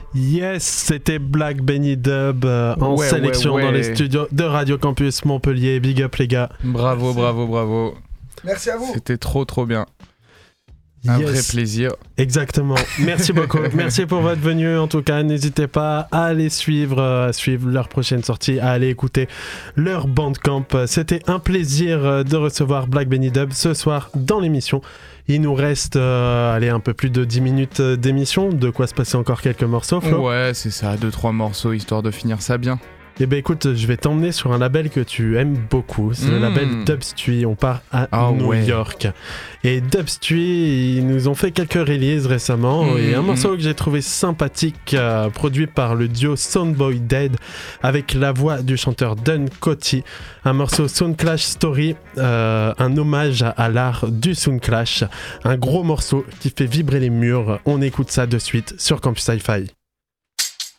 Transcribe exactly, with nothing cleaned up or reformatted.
Yes, c'était Black Benny Dub euh, en Ouais, sélection ouais, ouais. dans les studios de Radio Campus Montpellier. Big up les gars. Bravo, Merci. bravo, bravo. Merci à vous. C'était trop, trop bien. Un Yes. vrai plaisir. Exactement. Merci beaucoup. Merci pour votre venue. En tout cas, n'hésitez pas à aller suivre, euh, à suivre leur prochaine sortie, à aller écouter leur Bandcamp. C'était un plaisir euh, de recevoir Black Benny Dub ce soir dans l'émission. Il nous reste euh, allez, un peu plus de dix minutes euh, d'émission. De quoi se passer encore quelques morceaux, Flo. Ouais, c'est ça, deux trois morceaux histoire de finir ça bien. Eh ben écoute, je vais t'emmener sur un label que tu aimes beaucoup. C'est le Mmh. label Dubstui. On part à Ah New ouais. York. Et Dubstui, ils nous ont fait quelques releases récemment. Mmh, Et un mmh. morceau que j'ai trouvé sympathique, euh, produit par le duo Soundboy Dead, avec la voix du chanteur Dun Coty. Un morceau Soundclash Story, euh, un hommage à, à l'art du Soundclash. Un gros morceau qui fait vibrer les murs. On écoute ça de suite sur Campus Hi-Fi.